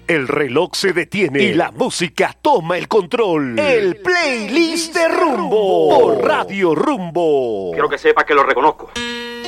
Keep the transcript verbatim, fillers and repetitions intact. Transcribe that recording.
El reloj se detiene y la música toma el control. El playlist de Rumbo por Radio Rumbo. Quiero que sepa que lo reconozco.